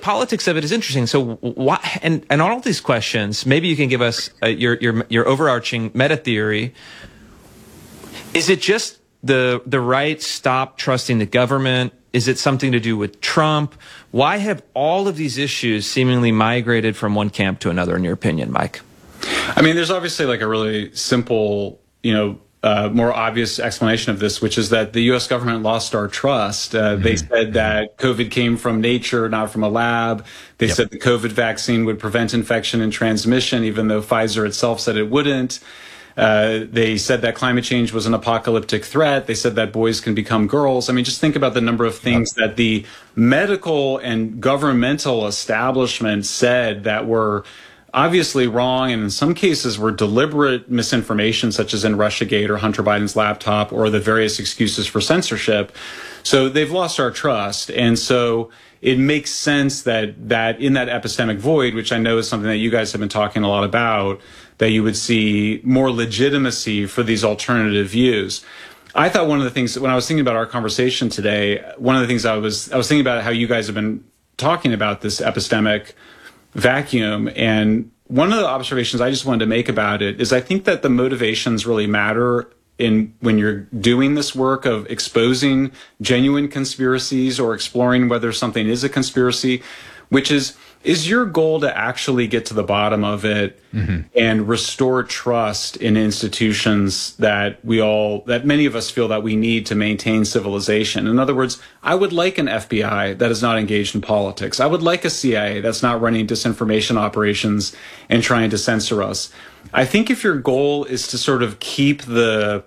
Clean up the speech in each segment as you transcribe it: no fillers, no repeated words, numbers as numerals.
politics of it is interesting. So why, and on all these questions, maybe you can give us your overarching meta theory. Is it just the right stop trusting the government? Is it something to do with Trump? Why have all of these issues seemingly migrated from one camp to another, in your opinion, Mike? I mean, there's obviously like a really simple, more obvious explanation of this, which is that the U.S. government lost our trust. They said that COVID came from nature, not from a lab. They said the COVID vaccine would prevent infection and transmission, even though Pfizer itself said it wouldn't. They said that climate change was an apocalyptic threat. They said that boys can become girls. I mean, just think about the number of things that the medical and governmental establishment said that were obviously wrong, and in some cases were deliberate misinformation, such as in Russiagate or Hunter Biden's laptop, or the various excuses for censorship. So they've lost our trust. And so it makes sense that in that epistemic void, which I know is something that you guys have been talking a lot about, that you would see more legitimacy for these alternative views. I thought one of the things, when I was thinking about our conversation today, one of the things I was thinking about how you guys have been talking about this epistemic vacuum. And one of the observations I just wanted to make about it is I think that the motivations really matter when you're doing this work of exposing genuine conspiracies or exploring whether something is a conspiracy, which is your goal to actually get to the bottom of it and restore trust in institutions that many of us feel that we need to maintain civilization? In other words, I would like an FBI that is not engaged in politics. I would like a CIA that's not running disinformation operations and trying to censor us. I think if your goal is to sort of keep the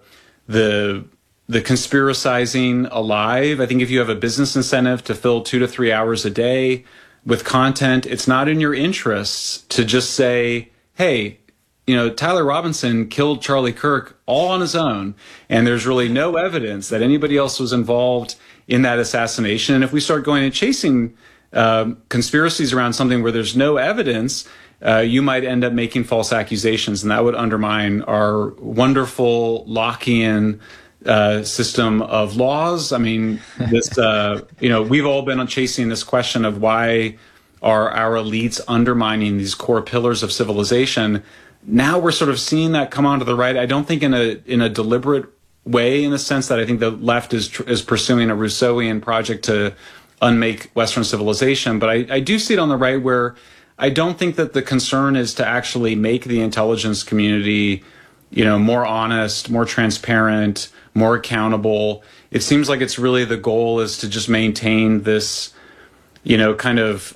conspiracizing alive, I think if you have a business incentive to fill 2 to 3 hours a day with content, it's not in your interests to just say, hey, Tyler Robinson killed Charlie Kirk all on his own, and there's really no evidence that anybody else was involved in that assassination. And if we start going and chasing conspiracies around something where there's no evidence, you might end up making false accusations, and that would undermine our wonderful Lockean system of laws. I mean, this, we've all been chasing this question of why are our elites undermining these core pillars of civilization. Now we're sort of seeing that come onto the right. I don't think in a deliberate way, in the sense that I think the left is pursuing a Rousseauian project to unmake Western civilization. But I do see it on the right, where I don't think that the concern is to actually make the intelligence community, more honest, more transparent, more accountable. It seems like it's really the goal is to just maintain this, kind of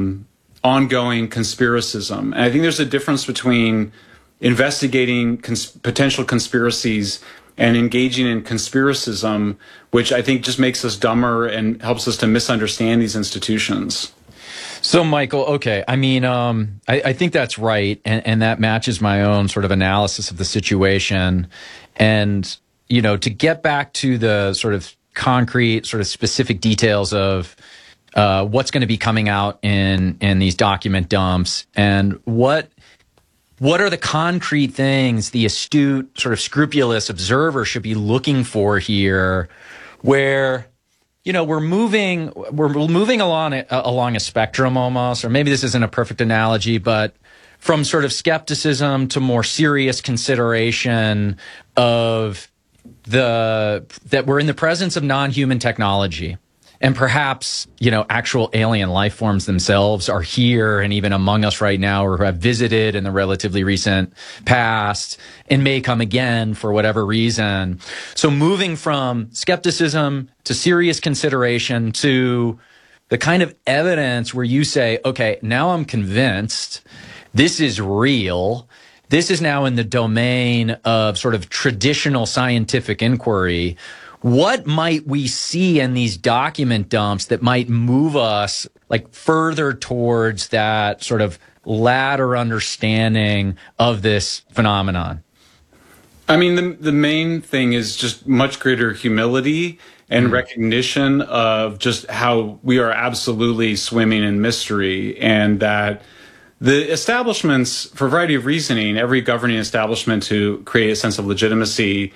ongoing conspiracism. And I think there's a difference between investigating potential conspiracies and engaging in conspiracism, which I think just makes us dumber and helps us to misunderstand these institutions. So, Michael, okay. I mean, I think that's right. And that matches my own sort of analysis of the situation. And, to get back to the sort of concrete, sort of specific details of what's going to be coming out in these document dumps, and what are the concrete things the astute, sort of scrupulous observer should be looking for here, where we're moving along a spectrum almost, or maybe this isn't a perfect analogy, but from sort of skepticism to more serious consideration of that we're in the presence of non-human technology. And perhaps, actual alien life forms themselves are here and even among us right now, or who have visited in the relatively recent past and may come again for whatever reason. So moving from skepticism to serious consideration to the kind of evidence where you say, okay, now I'm convinced this is real. This is now in the domain of sort of traditional scientific inquiry. What might we see in these document dumps that might move us further towards that sort of latter understanding of this phenomenon? I mean, the main thing is just much greater humility and recognition of just how we are absolutely swimming in mystery, and that the establishments, for a variety of reasoning, every governing establishment to create a sense of legitimacy,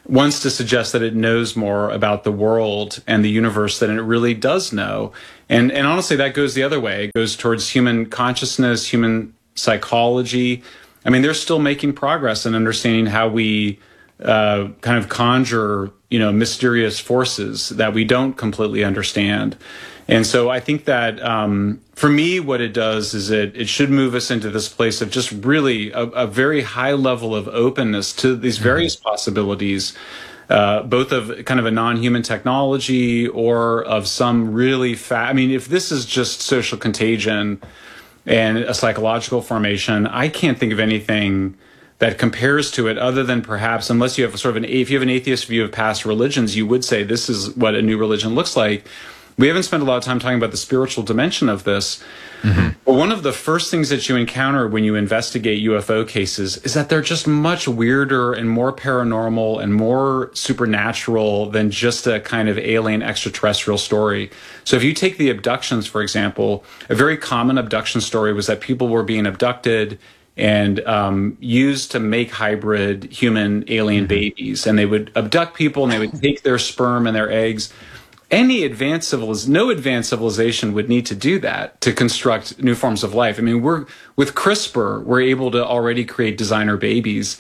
wants to suggest that it knows more about the world and the universe than it really does know. And honestly, that goes the other way. It goes towards human consciousness, human psychology. I mean, they're still making progress in understanding how we kind of conjure, mysterious forces that we don't completely understand. And so I think that for me, what it does is it should move us into this place of just really a very high level of openness to these various possibilities, both of kind of a non-human technology or of some really I mean, if this is just social contagion and a psychological formation, I can't think of anything that compares to it, other than perhaps, unless you have if you have an atheist view of past religions, you would say this is what a new religion looks like. We haven't spent a lot of time talking about the spiritual dimension of this. Mm-hmm. But one of the first things that you encounter when you investigate UFO cases is that they're just much weirder and more paranormal and more supernatural than just a kind of alien extraterrestrial story. So if you take the abductions, for example, a very common abduction story was that people were being abducted and used to make hybrid human alien babies. And they would abduct people and they would take their sperm and their eggs. No advanced civilization would need to do that to construct new forms of life. I mean, with CRISPR, we're able to already create designer babies.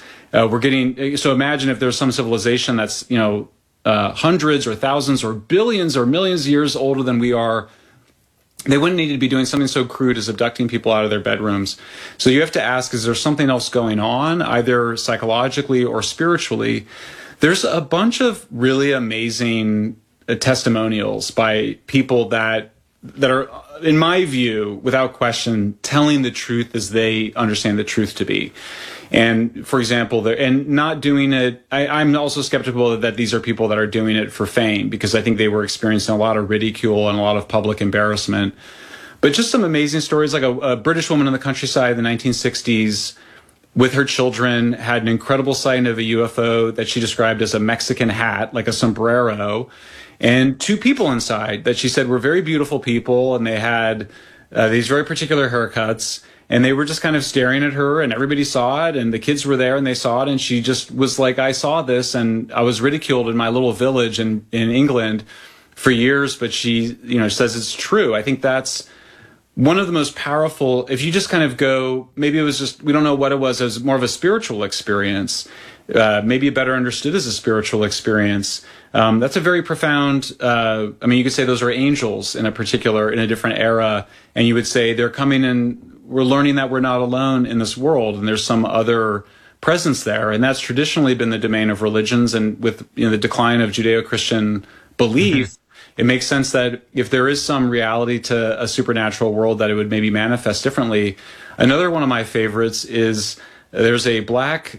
So imagine if there's some civilization that's, hundreds or thousands or billions or millions of years older than we are. They wouldn't need to be doing something so crude as abducting people out of their bedrooms. So you have to ask, is there something else going on, either psychologically or spiritually? There's a bunch of really amazing testimonials by people that are, in my view, without question, telling the truth as they understand the truth to be. And for example, and not doing it, I'm also skeptical that these are people that are doing it for fame, because I think they were experiencing a lot of ridicule and a lot of public embarrassment. But just some amazing stories, like a British woman in the countryside in the 1960s with her children had an incredible sighting of a UFO that she described as a Mexican hat, like a sombrero, and two people inside that she said were very beautiful people, and they had these very particular haircuts. And they were just kind of staring at her, and everybody saw it, and the kids were there and they saw it, and she just was like, I saw this, and I was ridiculed in my little village in England for years, but she, says it's true. I think that's one of the most powerful, if you just kind of go, maybe it was just, we don't know what it was more of a spiritual experience, maybe better understood as a spiritual experience. That's a very profound, you could say those are angels in a different era, and you would say they're coming in. We're learning that we're not alone in this world, and there's some other presence there. And that's traditionally been the domain of religions. And with the decline of Judeo-Christian belief, it makes sense that if there is some reality to a supernatural world, that it would maybe manifest differently. Another one of my favorites is there's a black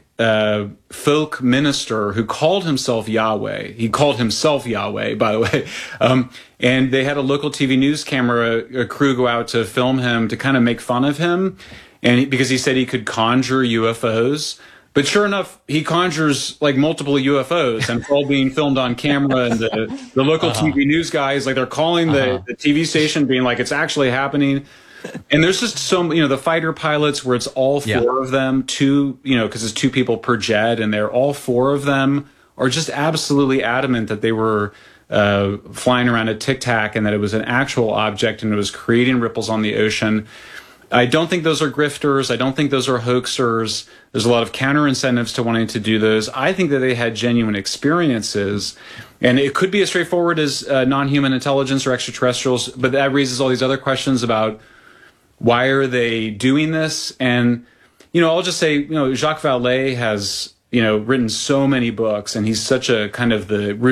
folk minister who called himself Yahweh. He called himself Yahweh, by the way. And they had a local TV news camera crew go out to film him to kind of make fun of him, because he said he could conjure UFOs. But sure enough, he conjures like multiple UFOs, and it's all being filmed on camera. And the local TV news guys, like, they're calling the TV station, being like, it's actually happening. And there's just the fighter pilots where it's all four of them, because it's two people per jet, and they're all four of them are just absolutely adamant that they were flying around a Tic Tac and that it was an actual object and it was creating ripples on the ocean. I don't think those are grifters. I don't think those are hoaxers. There's a lot of counter incentives to wanting to do those. I think that they had genuine experiences, and it could be as straightforward as non-human intelligence or extraterrestrials, but that raises all these other questions about why are they doing this? And, I'll just say, Jacques Vallée has, written so many books, and he's such a kind of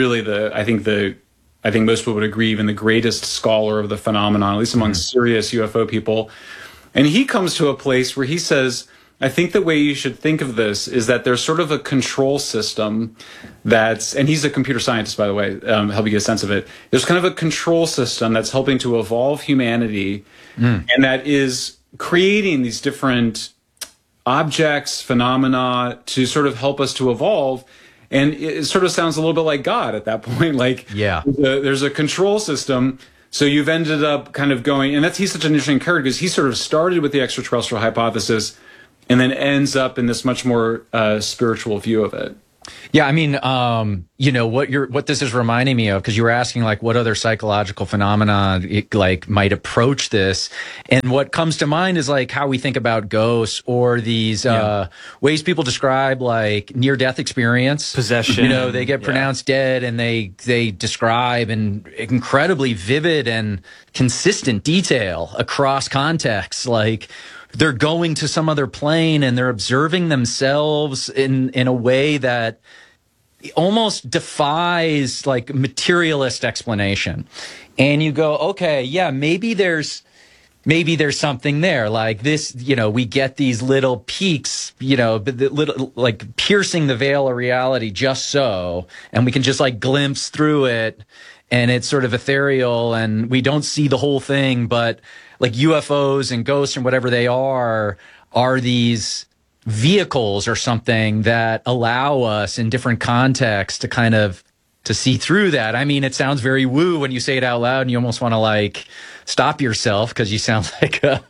I think most people would agree, even the greatest scholar of the phenomenon, at least among serious UFO people. And he comes to a place where he says, I think the way you should think of this is that there's sort of a control system and he's a computer scientist, by the way, help you get a sense of it. There's kind of a control system that's helping to evolve humanity, and that is creating these different objects, phenomena to sort of help us to evolve. And it sort of sounds a little bit like God at that point. Like, there's a control system. So you've ended up kind of going, and he's such an interesting character, because he sort of started with the extraterrestrial hypothesis and then ends up in this much more spiritual view of it. Yeah, I mean, what this is reminding me of, because you were asking like what other psychological phenomena like might approach this, and what comes to mind is like how we think about ghosts or these ways people describe like near-death experience, possession. They get pronounced dead, and they describe in incredibly vivid and consistent detail across contexts, like they're going to some other plane and they're observing themselves in a way that almost defies like materialist explanation. And you go, okay, yeah, maybe there's something there. Like this, we get these little peaks, little like piercing the veil of reality just so, and we can just like glimpse through it, and it's sort of ethereal and we don't see the whole thing, but like UFOs and ghosts and whatever they are these vehicles or something that allow us in different contexts to kind of to see through that. I mean, it sounds very woo when you say it out loud, and you almost want to like stop yourself because you sound like a,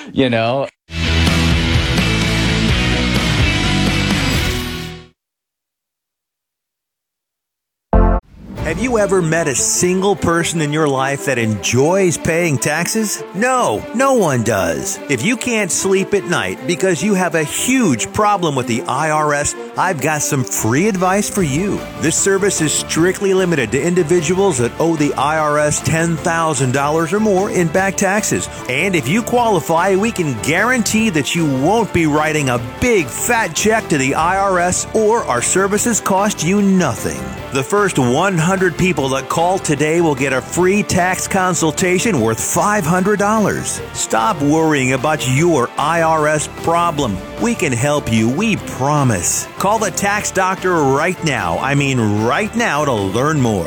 Have you ever met a single person in your life that enjoys paying taxes? No, no one does. If you can't sleep at night because you have a huge problem with the IRS, I've got some free advice for you. This service is strictly limited to individuals that owe the IRS $10,000 or more in back taxes. And if you qualify, we can guarantee that you won't be writing a big fat check to the IRS, or our services cost you nothing. The first 100 people that call today will get a free tax consultation worth $500. Stop worrying about your IRS problem. We can help you, we promise. Call the tax doctor right now. I mean right now, to learn more.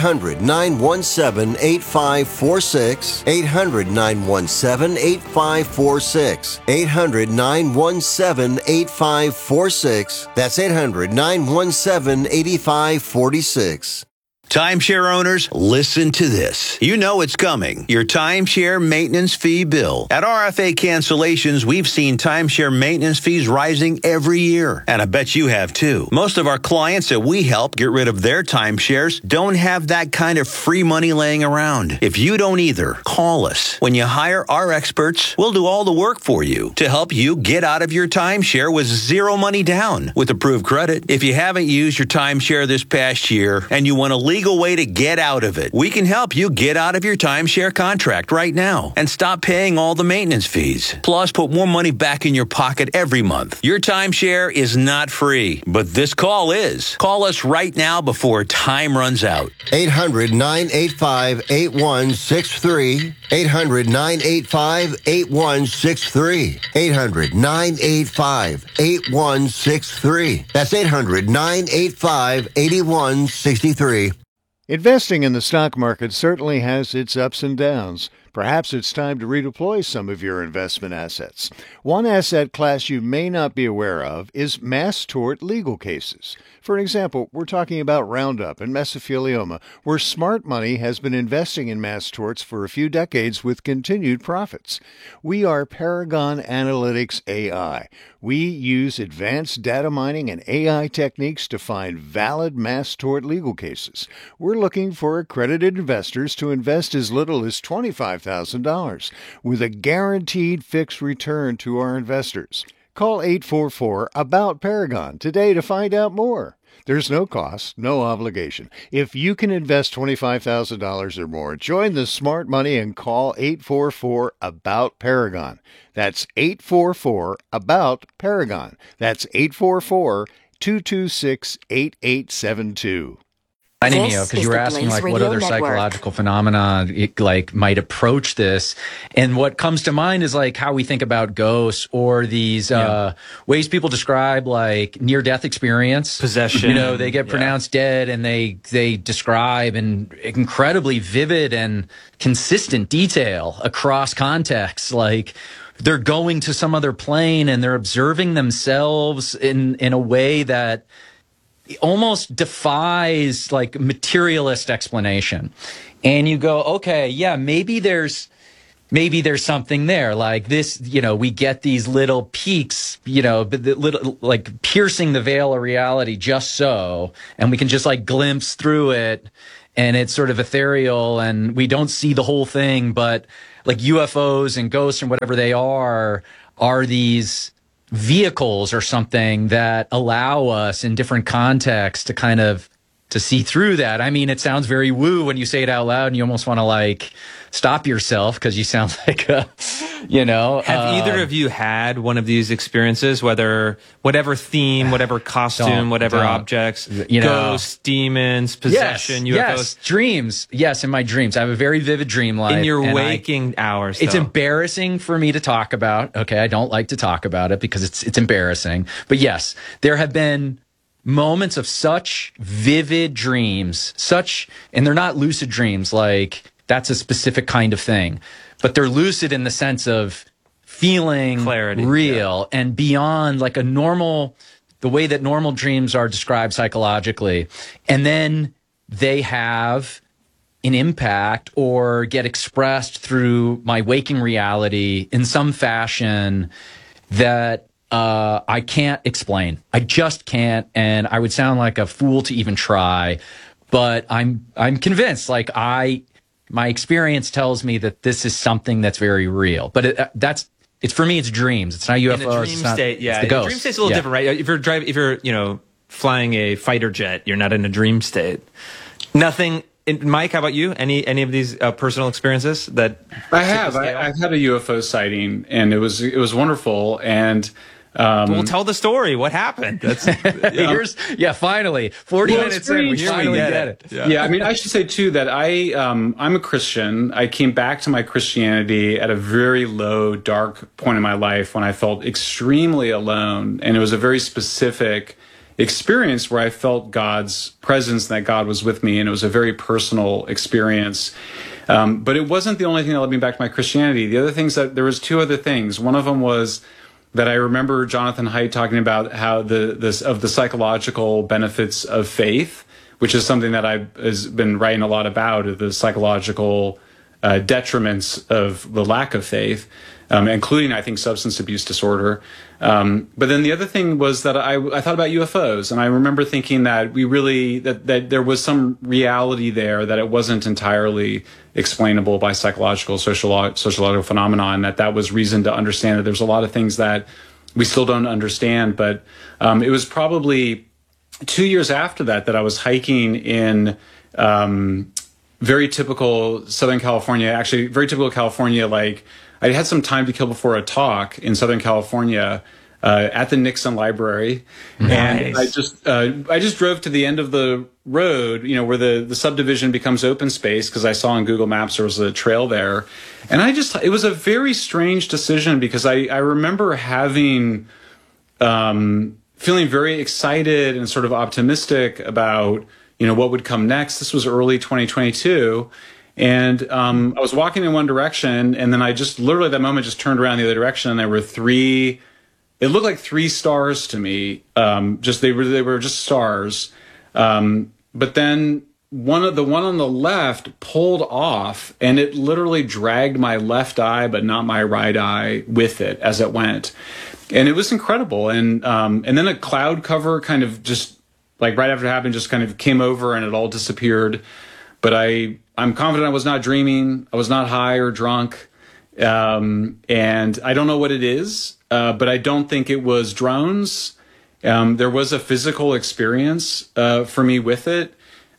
800-917-8546. 800-917-8546. 800-917-8546. That's 800-917-8546. Timeshare owners, listen to this. You know it's coming. Your timeshare maintenance fee bill. At RFA Cancellations, we've seen timeshare maintenance fees rising every year. And I bet you have too. Most of our clients that we help get rid of their timeshares don't have that kind of free money laying around. If you don't either, call us. When you hire our experts, we'll do all the work for you to help you get out of your timeshare with zero money down with approved credit. If you haven't used your timeshare this past year and you want to legal way to get out of it, we can help you get out of your timeshare contract right now and stop paying all the maintenance fees. Plus, put more money back in your pocket every month. Your timeshare is not free, but this call is. Call us right now before time runs out. 800-985-8163. 800-985-8163. 800-985-8163. That's 800-985-8163. Investing in the stock market certainly has its ups and downs. Perhaps it's time to redeploy some of your investment assets. One asset class you may not be aware of is mass tort legal cases. For example, we're talking about Roundup and mesothelioma, where smart money has been investing in mass torts for a few decades with continued profits. We are Paragon Analytics AI. We use advanced data mining and AI techniques to find valid mass tort legal cases. We're looking for accredited investors to invest as little as $25,000 with a guaranteed fixed return to our investors. Call 844-ABOUT-PARAGON today to find out more. There's no cost, no obligation. If you can invest $25,000 or more, join the smart money and call 844-ABOUT-PARAGON. That's 844-ABOUT-PARAGON. That's 844-226-8872. Reminding me of, because you were asking like what other psychological phenomena like might approach this, and what comes to mind is like how we think about ghosts or these ways people describe like near-death experience, possession. They get pronounced dead, and they describe in incredibly vivid and consistent detail across contexts, like they're going to some other plane and they're observing themselves in a way that almost defies like materialist explanation. And you go, okay, yeah, maybe there's maybe there's something there like this, we get these little peaks, the little, like piercing the veil of reality just so, and we can just like glimpse through it, and it's sort of ethereal and we don't see the whole thing, but like UFOs and ghosts and whatever they are these vehicles or something that allow us in different contexts to kind of to see through that. I mean, it sounds very woo when you say it out loud, and you almost want to like stop yourself because you sound like a, Have either of you had one of these experiences, whatever theme, whatever costume, whatever objects, ghosts, demons, possession, UFOs? Yes, dreams. Yes, in my dreams. I have a very vivid dream life. In your waking hours, it's though. embarrassing for me to talk about. Okay, I don't like to talk about it because it's embarrassing. But yes, there have been moments of such vivid dreams, and they're not lucid dreams, like that's a specific kind of thing, but they're lucid in the sense of feeling clarity, real and beyond like the way that normal dreams are described psychologically. And then they have an impact or get expressed through my waking reality in some fashion that I can't explain. I just can't, and I would sound like a fool to even try. But I'm convinced. Like my experience tells me that this is something that's very real. But it's for me. It's dreams. It's not UFOs. In a dream state, yeah. It's the ghosts. The dream state's a little different, right? If you're flying a fighter jet, you're not in a dream state. Nothing. Mike, how about you? Any of these personal experiences that I have? I've had a UFO sighting, and it was wonderful. And well, tell the story. What happened? That's finally 40 minutes in, we finally get it. Yeah, I mean, I should say too that I'm a Christian. I came back to my Christianity at a very low, dark point in my life when I felt extremely alone, and it was a very specific experience where I felt God's presence and that God was with me, and it was a very personal experience. But it wasn't the only thing that led me back to my Christianity. The other things there was two other things. One of them was that I remember Jonathan Haidt talking about how the psychological benefits of faith, which is something that I've been writing a lot about, the psychological detriments of the lack of faith, including, I think, substance abuse disorder. But then the other thing was that I thought about UFOs, and I remember thinking that that there was some reality there, that it wasn't entirely explainable by sociological phenomenon, that was reason to understand that there's a lot of things that we still don't understand. But it was probably 2 years after that I was hiking in very typical Southern California, actually very typical California. Like I had some time to kill before a talk in Southern California at the Nixon Library. Nice. And I just drove to the end of the road, where the subdivision becomes open space, because I saw on Google Maps there was a trail there. And it was a very strange decision, because I remember having, feeling very excited and sort of optimistic about, what would come next. This was early 2022. And I was walking in one direction, and then I just literally at that moment just turned around the other direction, and there were it looked like 3 stars to me. They were just stars. But then the one on the left pulled off, and it literally dragged my left eye, but not my right eye, with it as it went. And it was incredible. And then a cloud cover kind of just like right after it happened, just kind of came over, and it all disappeared. But I'm confident I was not dreaming. I was not high or drunk. And I don't know what it is, but I don't think it was drones. There was a physical experience for me with it.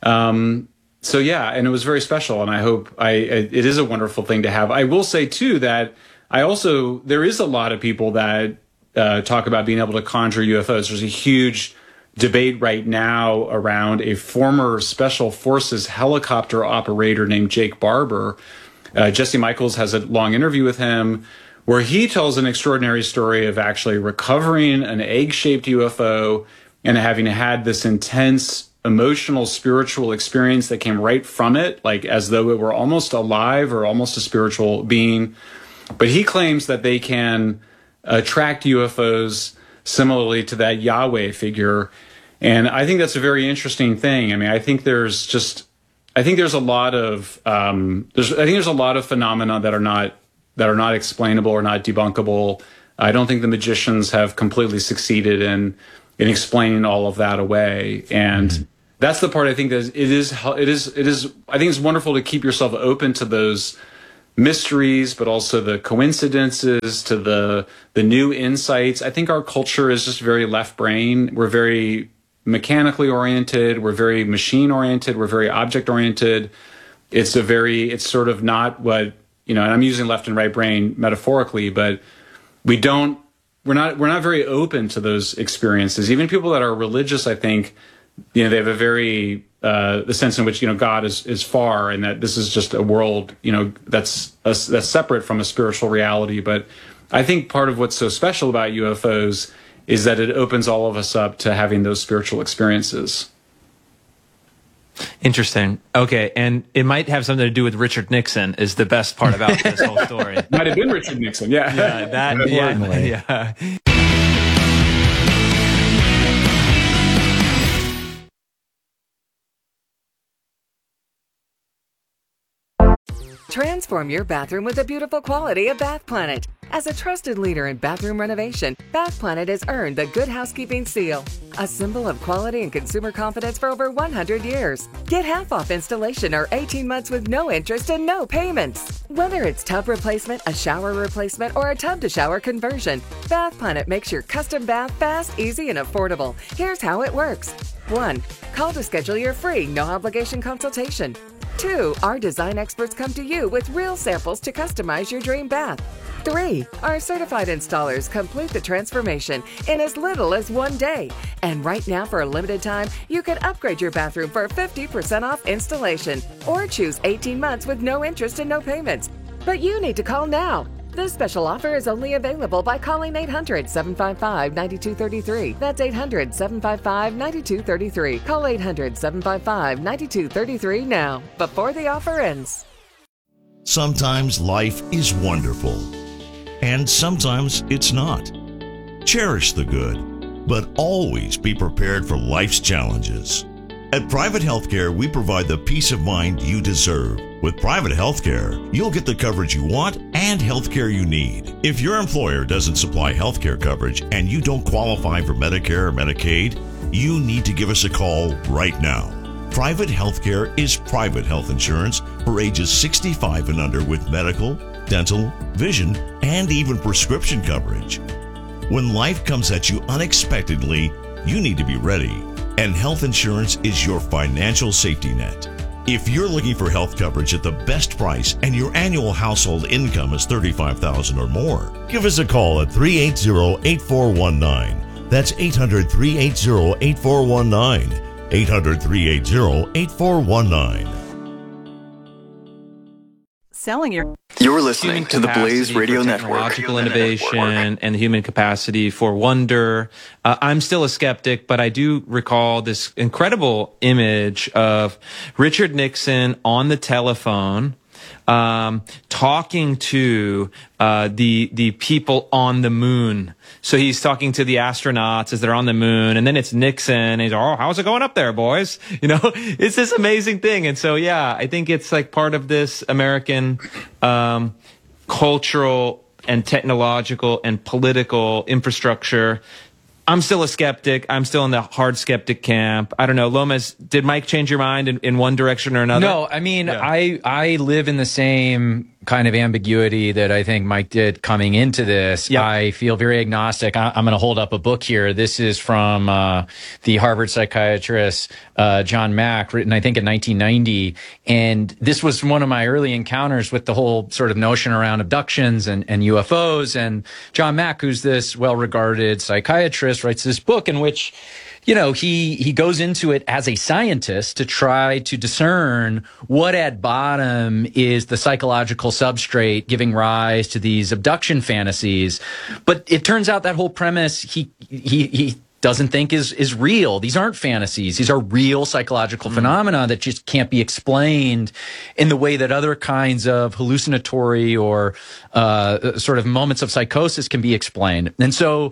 So yeah, and it was very special, and I hope it is a wonderful thing to have. I will say too that there is a lot of people that talk about being able to conjure UFOs. There's a huge debate right now around a former Special Forces helicopter operator named Jake Barber. Jesse Michaels has a long interview with him where he tells an extraordinary story of actually recovering an egg-shaped UFO and having had this intense emotional, spiritual experience that came right from it, like as though it were almost alive or almost a spiritual being. But he claims that they can attract UFOs similarly to that Yahweh figure. And I think that's a very interesting thing. I mean, I think there's a lot of phenomena that are not that are not explainable or not debunkable. I don't think the magicians have completely succeeded in explaining all of that away. And that's the part I think that it is. I think it's wonderful to keep yourself open to those mysteries, but also the coincidences, to the new insights. I think our culture is just very left brain. We're very mechanically oriented. We're very machine oriented. We're very object oriented. It's sort of not what, and I'm using left and right brain metaphorically, but we're not very open to those experiences. Even people that are religious, I think, they have a very the sense in which God is far, and that this is just a world that's separate from a spiritual reality. But I think part of what's so special about UFOs is that it opens all of us up to having those spiritual experiences. Interesting. Okay, and it might have something to do with Richard Nixon. Is the best part about this whole story? Might have been Richard Nixon. Yeah. Yeah. Transform your bathroom with the beautiful quality of Bath Planet. As a trusted leader in bathroom renovation, Bath Planet has earned the Good Housekeeping seal, a symbol of quality and consumer confidence for over 100 years. Get half off installation or 18 months with no interest and no payments. Whether it's tub replacement, a shower replacement, or a tub-to-shower conversion, Bath Planet makes your custom bath fast, easy, and affordable. Here's how it works. 1. Call to schedule your free, no-obligation consultation. 2. Our design experts come to you with real samples to customize your dream bath. 3. Our certified installers complete the transformation in as little as 1 day. And right now, for a limited time, you can upgrade your bathroom for 50% off installation or choose 18 months with no interest and no payments. But you need to call now. This special offer is only available by calling 800-755-9233. That's 800-755-9233. Call 800-755-9233 now, before the offer ends. Sometimes life is wonderful, and sometimes it's not. Cherish the good, but always be prepared for life's challenges. At Private Healthcare, we provide the peace of mind you deserve. With Private Healthcare, you'll get the coverage you want and healthcare you need. If your employer doesn't supply healthcare coverage and you don't qualify for Medicare or Medicaid, you need to give us a call right now. Private Healthcare is private health insurance for ages 65 and under with medical, dental, vision, and even prescription coverage. When life comes at you unexpectedly, you need to be ready. And health insurance is your financial safety net. If you're looking for health coverage at the best price and your annual household income is $35,000 or more, give us a call at 380-8419. That's 800-380-8419. 800-380-8419. Selling your... You're listening to the Blaze Radio Network. Technological innovation and the human capacity for wonder. I'm still a skeptic, but I do recall this incredible image of Richard Nixon on the telephone, talking to the people on the moon. So he's talking to the astronauts as they're on the moon, and then it's Nixon, and he's, oh, how's it going up there, boys? It's this amazing thing. And so, yeah, I think it's like part of this American cultural and technological and political infrastructure. I'm still a skeptic. I'm still in the hard skeptic camp. I don't know. Lomas, did Mike change your mind in one direction or another? No, I mean, yeah. I live in the same kind of ambiguity that I think Mike did coming into this. Yep. I feel very agnostic. I'm going to hold up a book here. This is from the Harvard psychiatrist John Mack, written, I think, in 1990. And this was one of my early encounters with the whole sort of notion around abductions and UFOs. And John Mack, who's this well-regarded psychiatrist, writes this book in which, he goes into it as a scientist to try to discern what at bottom is the psychological substrate giving rise to these abduction fantasies. But it turns out that whole premise he doesn't think is real. These aren't fantasies. These are real psychological phenomena that just can't be explained in the way that other kinds of hallucinatory or sort of moments of psychosis can be explained. And so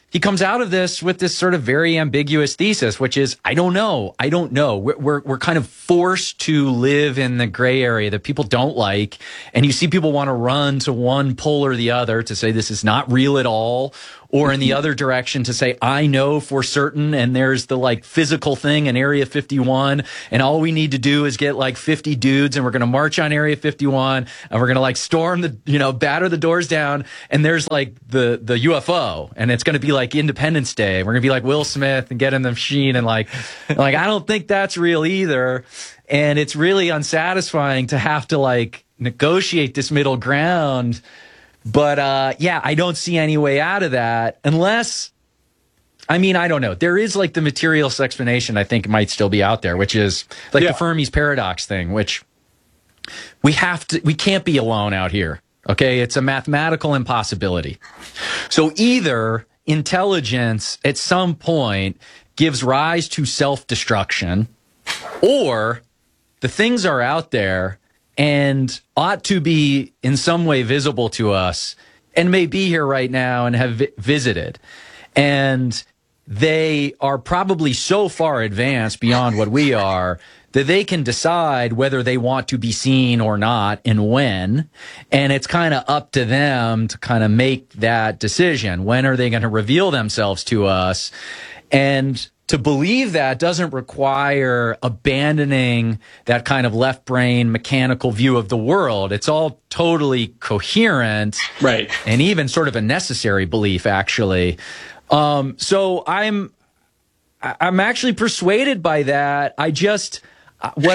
he comes out of this with this sort of very ambiguous thesis, which is, I don't know. We're kind of forced to live in the gray area that people don't like. And you see people want to run to one pole or the other to say this is not real at all, or in the other direction to say, I know for certain, and there's the like physical thing in Area 51, and all we need to do is get like 50 dudes, and we're going to march on Area 51, and we're going to like storm the, batter the doors down, and there's like the UFO, and it's going to be like Independence Day. We're going to be like Will Smith and get in the machine, and like I don't think that's real either. And it's really unsatisfying to have to like negotiate this middle ground. But, I don't see any way out of that unless, I don't know. There is like the materialist explanation I think might still be out there, which is like the Fermi's paradox thing, which we can't be alone out here. Okay. It's a mathematical impossibility. So either intelligence at some point gives rise to self-destruction, or the things are out there and ought to be in some way visible to us and may be here right now and have visited. And they are probably so far advanced beyond what we are that they can decide whether they want to be seen or not and when. And it's kind of up to them to kind of make that decision. When are they going to reveal themselves to us? And to believe that doesn't require abandoning that kind of left brain mechanical view of the world. It's all totally coherent. Right. And even sort of a necessary belief, actually. So I'm actually persuaded by that. I just, what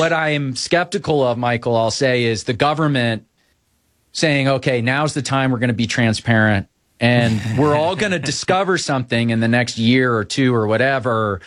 I'm skeptical of, Michael, I'll say, is the government saying, okay, now's the time we're going to be transparent. And we're all going to discover something in the next year or two or whatever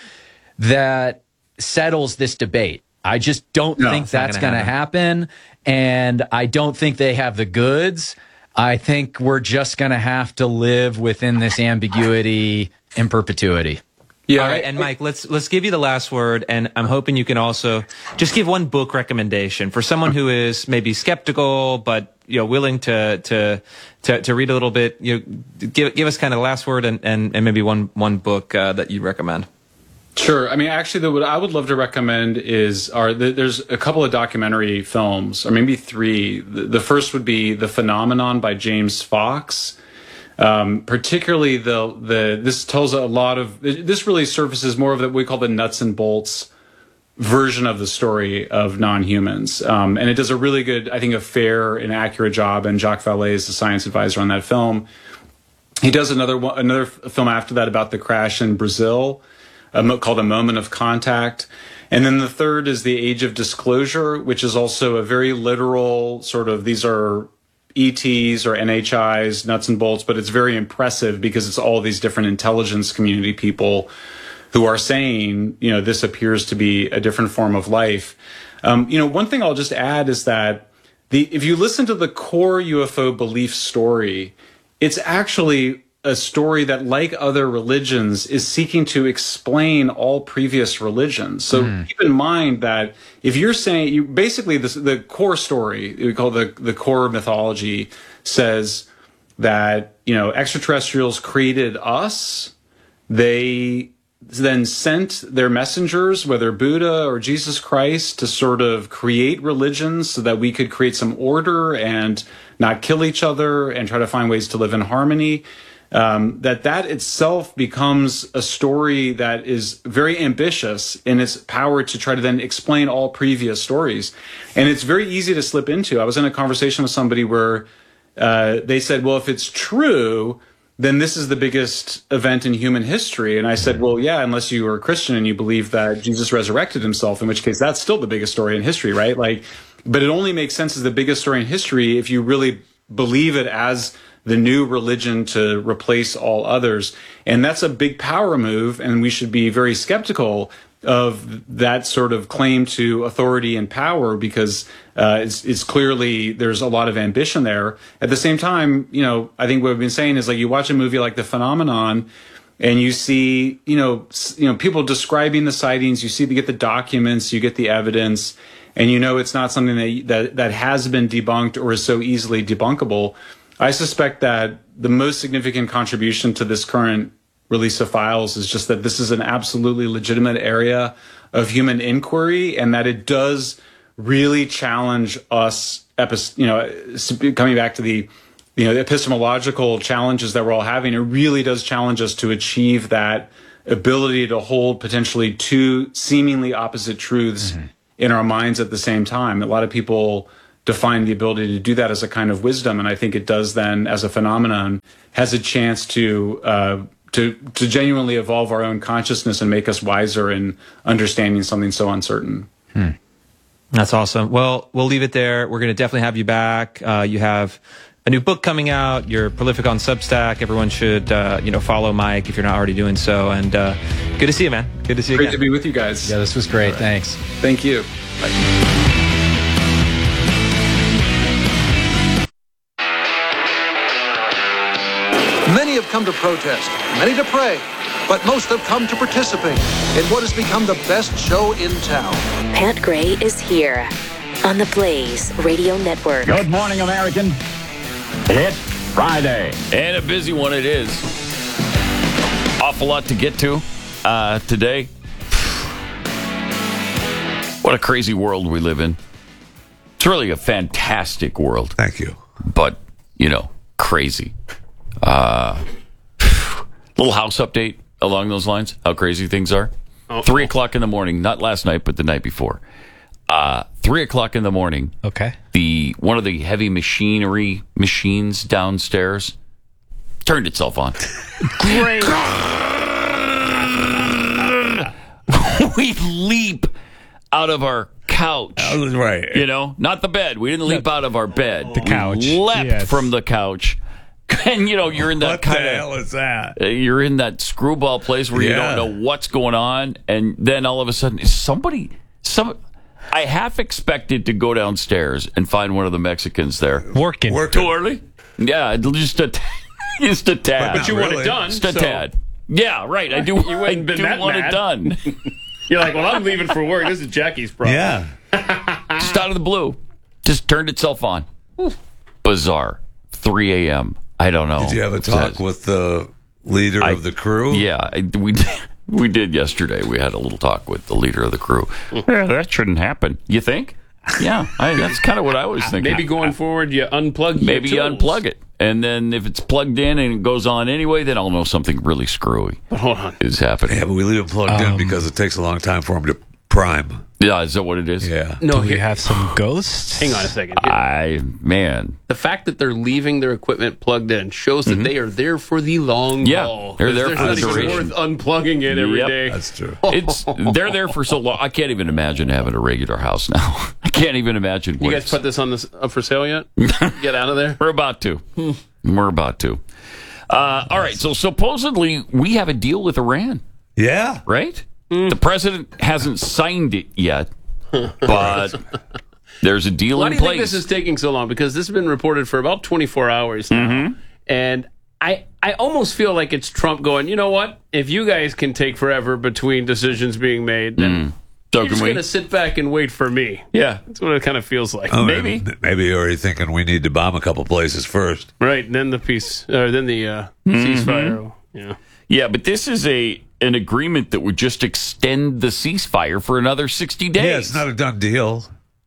that settles this debate. I just don't think that's going to happen. And I don't think they have the goods. I think we're just going to have to live within this ambiguity in perpetuity. Yeah. All right. And Mike, let's give you the last word. And I'm hoping you can also just give one book recommendation for someone who is maybe skeptical, but willing to read a little bit. Give us kind of the last word and maybe one book that you recommend. Sure. Actually, what I would love to recommend is there's a couple of documentary films, or maybe three. The first would be The Phenomenon by James Fox. Particularly this tells a lot of, this really surfaces more of what we call the nuts and bolts version of the story of non-humans. And it does a really good, I think, a fair and accurate job. And Jacques Vallée is the science advisor on that film. He does another film after that about the crash in Brazil, called A Moment of Contact. And then the third is The Age of Disclosure, which is also a very literal sort of, these are ETs or NHIs, nuts and bolts, but it's very impressive because it's all these different intelligence community people who are saying, this appears to be a different form of life. One thing I'll just add is that if you listen to the core UFO belief story, it's actually a story that, like other religions, is seeking to explain all previous religions. So keep in mind that if you're saying, basically the core story, we call the core mythology, says that, extraterrestrials created us. They then sent their messengers, whether Buddha or Jesus Christ, to sort of create religions so that we could create some order and not kill each other and try to find ways to live in harmony. That itself becomes a story that is very ambitious in its power to try to then explain all previous stories. And it's very easy to slip into. I was in a conversation with somebody where they said, well, if it's true, then this is the biggest event in human history. And I said, well, yeah, unless you are a Christian and you believe that Jesus resurrected himself, in which case that's still the biggest story in history, right? But it only makes sense as the biggest story in history if you really believe it as the new religion to replace all others. And that's a big power move, and we should be very skeptical of that sort of claim to authority and power, because it's clearly there's a lot of ambition there. At the same time, I think what we've been saying is, like, you watch a movie like The Phenomenon and you see, people describing the sightings, you get the documents, you get the evidence, and it's not something that has been debunked or is so easily debunkable. I suspect that the most significant contribution to this current release of files is just that this is an absolutely legitimate area of human inquiry, and that it does really challenge us, coming back to the epistemological challenges that we're all having. It really does challenge us to achieve that ability to hold potentially two seemingly opposite truths in our minds at the same time. A lot of people define the ability to do that as a kind of wisdom, and I think it does then, as a phenomenon, has a chance to genuinely evolve our own consciousness and make us wiser in understanding something so uncertain. That's awesome. Well, we'll leave it there. We're going to definitely have you back. You have a new book coming out. You're prolific on Substack. Everyone should, follow Mike if you're not already doing so. And good to see you, man. Good to see you Great again. to be with you guys. Yeah, this was great. Right. Thanks. Thank you. Bye. Many have come to protest, many to pray, but most have come to participate in what has become the best show in town. Pat Gray is here on the Blaze Radio Network. Good morning, American. It's Friday. And a busy one it is. Awful lot to get to today. What a crazy world we live in. It's really a fantastic world. Thank you. But, crazy. Little house update along those lines, how crazy things are. 3 o'clock in the morning, not last night, but the night before. 3 o'clock in the morning. Okay. One of the heavy machinery machines downstairs turned itself on. Great. We leap out of our couch. Right. Not the bed. We didn't leap out of our bed. The couch. We leapt from the couch. And, you're in that kind of... What the hell is that? You're in that screwball place where you don't know what's going on. And then all of a sudden, I half expected to go downstairs and find one of the Mexicans there. Working. Too early? Yeah, just a tad. But you want it done. Just a tad. Yeah, right. I do want it done. You're like, well, I'm leaving for work. This is Jackie's problem. Yeah. Just out of the blue. Just turned itself on. Bizarre. 3 a.m. I don't know. Did you have a talk with the leader of the crew? Yeah, we did yesterday. We had a little talk with the leader of the crew. Yeah, that shouldn't happen. You think? Yeah, that's kind of what I was thinking. Maybe going forward, you unplug Maybe you unplug it. And then if it's plugged in and it goes on anyway, then I'll know something really screwy is happening. Yeah, but we leave it plugged in because it takes a long time for them to prime. Yeah, is that what it is? Yeah. No, we have some ghosts? Hang on a second. The fact that they're leaving their equipment plugged in shows that they are there for the long haul. They're there for the duration. Worth unplugging it every day. That's true. They're there for so long. I can't even imagine having a regular house now. I can't even imagine. You guys put this on up for sale yet? Get out of there. We're about to. All right. So supposedly we have a deal with Iran. Yeah. Right? The president hasn't signed it yet, but there's a deal in place. Why do you think this is taking so long? Because this has been reported for about 24 hours now. And I almost feel like it's Trump going, you know what? If you guys can take forever between decisions being made, then you're just going to sit back and wait for me. Yeah. That's what it kind of feels like. Oh, maybe you're already thinking we need to bomb a couple places first. Right. And then the ceasefire. Yeah. Yeah, but this is an agreement that would just extend the ceasefire for another 60 days. Yeah, it's not a done deal.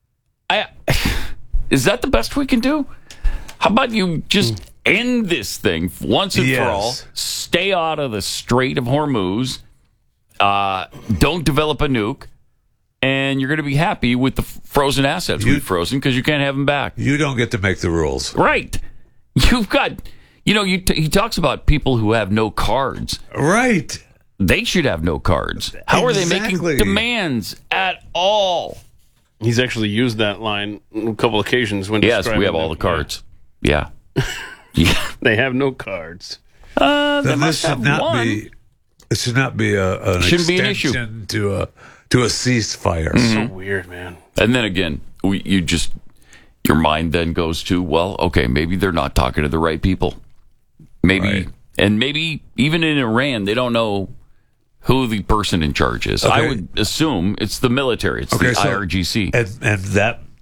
Is that the best we can do? How about you just end this thing once and for all? Stay out of the Strait of Hormuz. Don't develop a nuke. And you're going to be happy with the frozen assets we've frozen because you can't have them back. You don't get to make the rules. Right. You've got... he talks about people who have no cards. Right. They should have no cards. How are they making demands at all? He's actually used that line on a couple occasions. Yes, we have all the cards. Yeah. They have no cards. They must have one. It should not be an shouldn't extension be an issue to a ceasefire. So weird, man. And then again, your mind then goes to, well, okay, maybe they're not talking to the right people. Maybe, and maybe even in Iran, they don't know who the person in charge is. Okay. I would assume it's the military. It's the IRGC. And that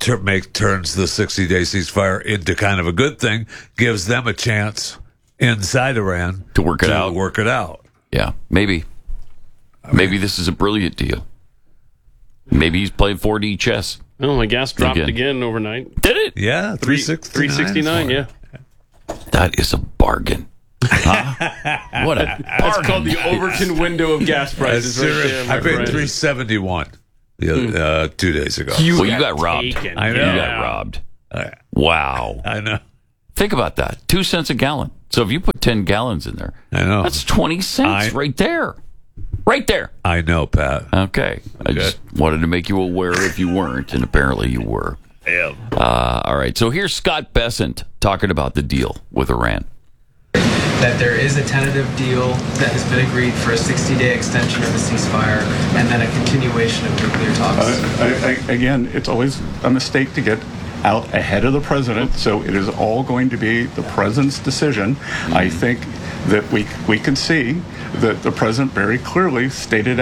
turns the 60-day ceasefire into kind of a good thing, gives them a chance inside Iran to work it out. Yeah, maybe. Maybe this is a brilliant deal. Maybe he's playing 4D chess. Oh, my gas dropped again overnight. Did it? Yeah, 369. Yeah. That is a bargain. Huh? What a bargain. That's called the Overton window of gas prices. I paid $3.71 2 days ago. You got robbed. I know. You got robbed. Wow. I know. Think about that. 2 cents a gallon. So if you put 10 gallons in there, I know. That's 20 cents right there. Right there. I know, Pat. Okay. I just wanted to make you aware if you weren't, and apparently you were. Yeah. All right. So here's Scott Bessent talking about the deal with Iran. That there is a tentative deal that has been agreed for a 60-day extension of the ceasefire and then a continuation of nuclear talks. Again, it's always a mistake to get out ahead of the president, so it is all going to be the president's decision. I think that we can see that the president very clearly stated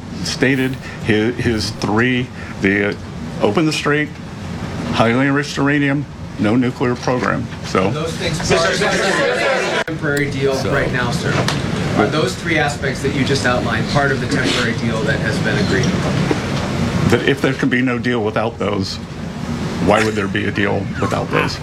his three: the open the strait, highly enriched uranium, no nuclear program. So those things are temporary deal right now, sir. Are those three aspects that you just outlined part of the temporary deal that has been agreed? That if there can be no deal without those, why would there be a deal without those?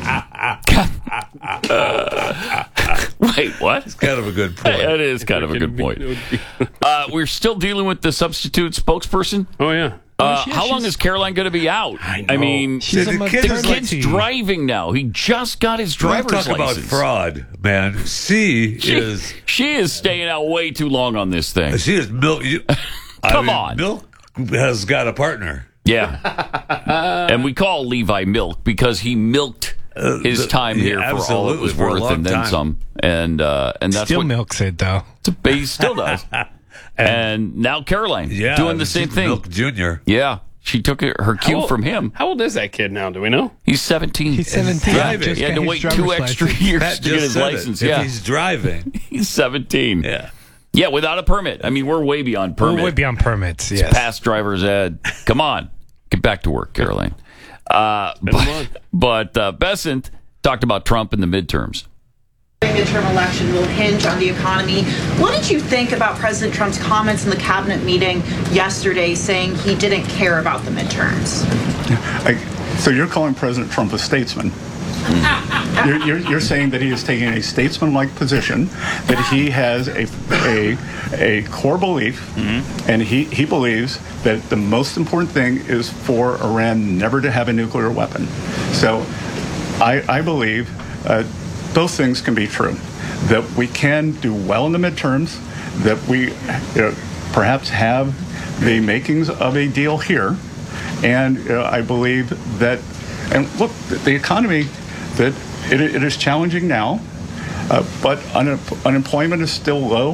Wait, what? It's kind of a good point. That is kind of a good point. We're still dealing with the substitute spokesperson. Oh, yeah. How long is Caroline going to be out? I mean, the kid's driving now. He just got his driver's license. Talk about fraud, man. She is staying out way too long on this thing. She is milk. Come on. Milk has got a partner. Yeah. And we call Levi Milk because he milked his time here for all it was worth and then some. And that's still milks it, though. He still does. And now Caroline doing the same thing. Milk Jr. Yeah. She took her cue from him. How old is that kid now? Do we know? He's 17. He's 17. Driving. He had to wait 2 extra years to get his license. If he's driving. He's 17. Yeah. Yeah, without a permit. I mean, we're way beyond permit. We're way beyond permits, yes. It's past driver's ed. Come on. Get back to work, Caroline. But Bessent talked about Trump in the midterms. The midterm election will hinge on the economy. What did you think about President Trump's comments in the cabinet meeting yesterday saying he didn't care about the midterms? So you're calling President Trump a statesman? You're saying that he is taking a statesman-like position, that he has a core belief, and he believes that the most important thing is for Iran never to have a nuclear weapon. So I believe those things can be true, that we can do well in the midterms, that we perhaps have the makings of a deal here, and I believe that, and look, the economy, that it is challenging now, but unemployment is still low.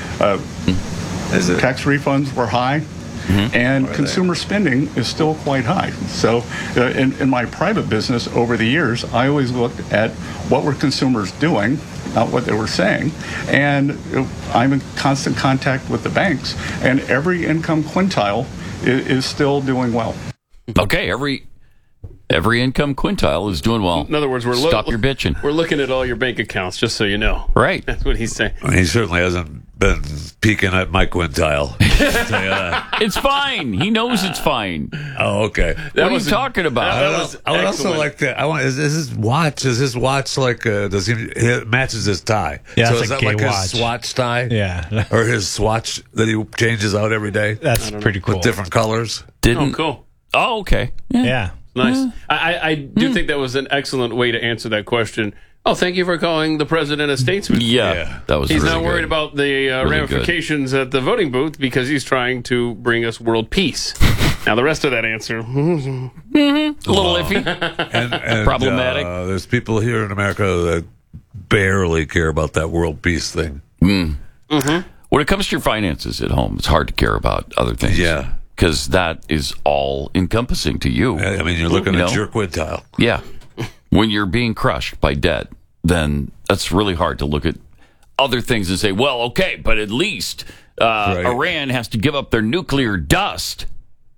Tax refunds were high, and consumer spending is still quite high. So in my private business over the years, I always looked at what were consumers doing, not what they were saying. And I'm in constant contact with the banks, and every income quintile is still doing well. Okay, every income quintile is doing well. In other words, stop your bitching. We're looking at all your bank accounts, just so you know. Right. That's what he's saying. He certainly hasn't been peeking at my quintile. It's fine. He knows it's fine. Oh, okay. What are you talking about? I would also like to. Is his watch? Is his watch like? Does it matches his tie? Yeah, so it's is a that gay like watch. his swatch tie? Yeah, or his swatch that he changes out every day? That's pretty cool. With different colors. Oh, cool. Oh, okay. Yeah. Nice. I do think that was an excellent way to answer that question. Oh, thank you for calling the president a statesman. Yeah. That was He's really not worried good. about the ramifications at the voting booth because he's trying to bring us world peace. Now, the rest of that answer, a little iffy, and problematic. There's people here in America that barely care about that world peace thing. When it comes to your finances at home, it's hard to care about other things. Yeah. Because that is all encompassing to you. I mean, you're looking at your quintile. Yeah. When you're being crushed by debt, then that's really hard to look at other things and say, well, okay, but at least Iran has to give up their nuclear dust.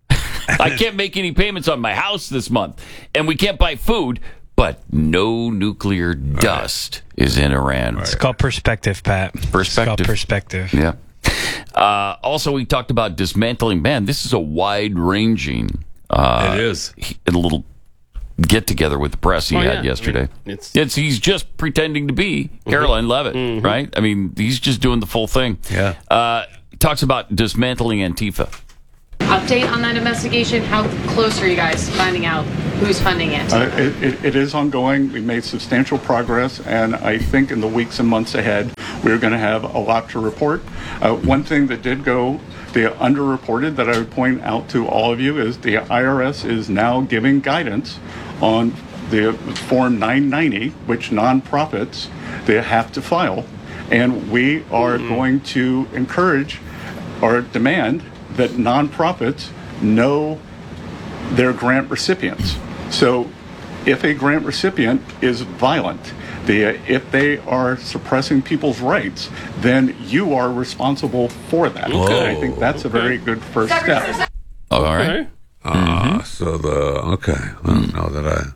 I can't make any payments on my house this month, and we can't buy food, but no nuclear dust is in Iran. It's called perspective, Pat. It's called perspective. Yeah. Also, we talked about dismantling. Man, this is a wide-ranging. It is a little get together with the press he had yesterday. I mean, he's just pretending to be Caroline Leavitt, right? I mean, he's just doing the full thing. Yeah. Talks about dismantling Antifa. Update on that investigation. How close are you guys to finding out who's funding it? It is ongoing. We made substantial progress, and I think in the weeks and months ahead, we're going to have a lot to report. One thing that did go the underreported that I would point out to all of you is the IRS is now giving guidance on the Form 990, which nonprofits they have to file, and we are going to encourage or demand that nonprofits know their grant recipients. So if a grant recipient is violent, if they are suppressing people's rights, then you are responsible for that. Okay. I think that's a very good first step. All right. So I don't know that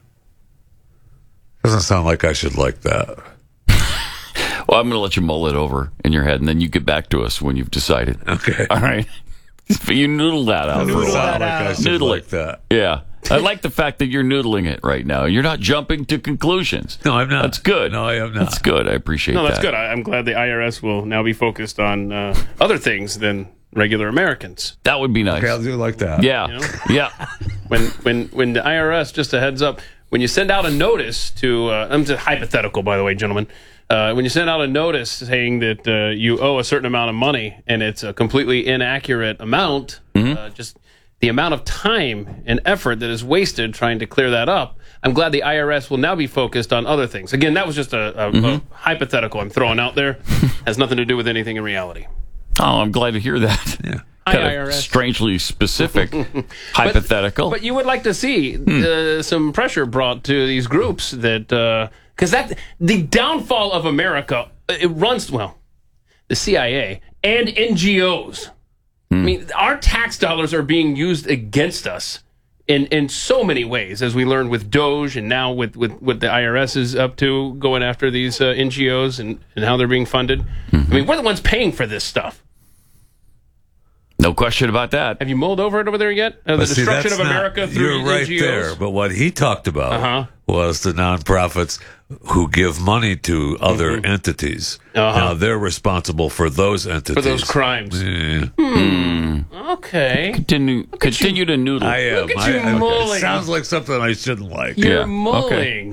doesn't sound like I should like that. Well, I'm going to let you mull it over in your head, and then you get back to us when you've decided. Okay. All right. You noodle that out for a while. I should Noodle like it. that. Yeah. I like the fact that you're noodling it right now. You're not jumping to conclusions. No, I'm not. That's good. No, I am not. That's good. I appreciate that. No, that's good. I'm glad the IRS will now be focused on other things than regular Americans. That would be nice. Okay, I'll do like that. Yeah. You know? Yeah. When the IRS, just a heads up, when you send out a notice to, I'm just hypothetical, by the way, gentlemen. When you send out a notice saying that you owe a certain amount of money and it's a completely inaccurate amount, just the amount of time and effort that is wasted trying to clear that up, I'm glad the IRS will now be focused on other things. Again, that was just a hypothetical I'm throwing out there. Has nothing to do with anything in reality. Oh, I'm glad to hear that. Yeah. Kind of IRS. Strangely specific hypothetical. But you would like to see some pressure brought to these groups that... because the downfall of America, it runs, the CIA and NGOs. I mean, our tax dollars are being used against us in so many ways, as we learned with Doge and now with what the IRS is up to, going after these NGOs and how they're being funded. I mean, we're the ones paying for this stuff. No question about that. Have you mulled over it over there yet? The destruction of America through You're right NGOs? there. But what he talked about was the nonprofits who give money to other entities. Now they're responsible for those entities. For those crimes. Yeah. Okay. Continue to noodle. I am. Look at you mulling. It sounds like something I shouldn't like. You're mulling.